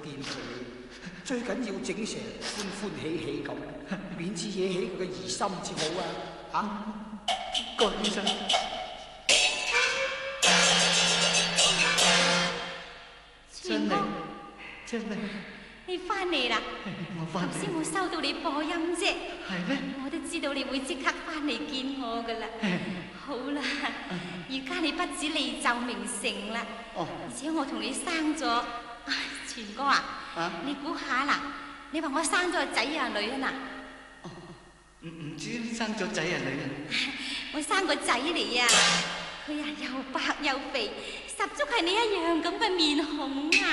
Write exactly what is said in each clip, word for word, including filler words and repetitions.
見佢，最緊要整成歡歡喜喜咁，免至惹起佢嘅疑心至好啊！啊， 郭醫生，真係真係， 你翻嚟啦！ 我翻嚟。 頭先我收到你播音啫， 係咩？ 我都知道你會即刻翻嚟見我噶啦。好啦，而家你不止利就名成啦， 哦， 而且我同你生咗，唉，全哥啊， 啊你估下啦？你話我生咗個仔啊女啊嗱？ 哦，唔唔知生咗仔啊女啊？ 我生個仔嚟啊！佢啊又白又肥，十足係你一樣咁嘅面孔啊！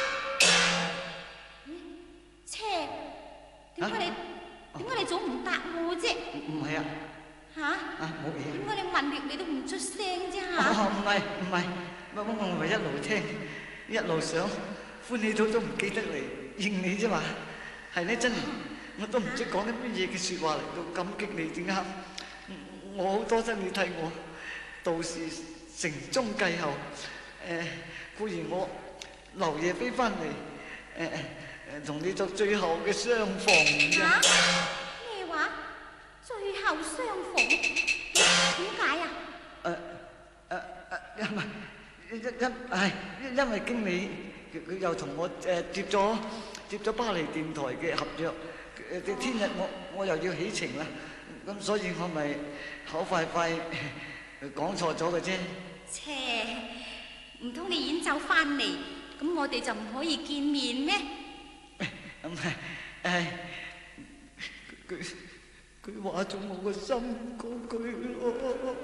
切，點解你點解你總唔答我啫？ 唔唔係啊！ 吓？ 啊冇嘢。 點解你問極你都唔出聲啫嚇？ 哦，唔係唔係，我我我咪一路聽，一路想，歡喜到都唔記得嚟應你啫嘛。係咧，真係我都唔知講啲乜嘢嘅説話嚟到感激你點啱。我好多謝你替我到時成終繼後。誒，固然我留夜飛翻嚟，誒誒同你做最後嘅相逢啫。 嚇？咩話？最後相逢？點解啊？ 誒誒誒，因為因因係因為經理佢佢又同我誒接咗接咗巴黎電台嘅合約，誒聽日我我又要起程啦，咁所以我咪口快快講錯咗嘅啫。 切，唔通你演奏翻嚟，咁我哋就唔可以見面咩？ 唔係誒，佢佢佢話咗我個心嗰句咯。